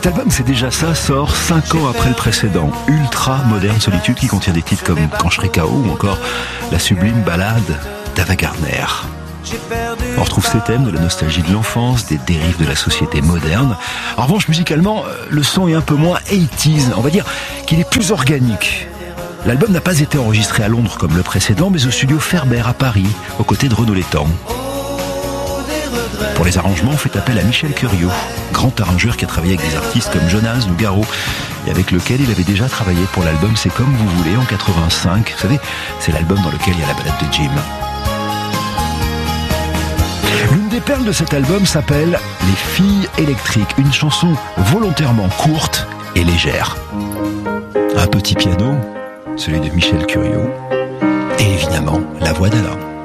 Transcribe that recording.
Cet album, c'est déjà ça, sort 5 ans après le précédent. Ultra moderne solitude qui contient des titres comme Quand je serai KO ou encore la sublime ballade d'Ava Gardner. On retrouve ces thèmes de la nostalgie de l'enfance, des dérives de la société moderne. En revanche, musicalement, le son est un peu moins 80s. On va dire qu'il est plus organique. L'album n'a pas été enregistré à Londres comme le précédent, mais au studio Ferber à Paris, aux côtés de Renaud Létang. Pour les arrangements, on fait appel à Michel Curiot, grand arrangeur qui a travaillé avec des artistes comme Jonas Nougaro et avec lequel il avait déjà travaillé pour l'album C'est comme vous voulez en 85. Vous savez, c'est l'album dans lequel il y a la balade de Jim. L'une des perles de cet album s'appelle Les filles électriques, une chanson volontairement courte et légère. Un petit piano, celui de Michel Curiot, et évidemment la voix d'Alain.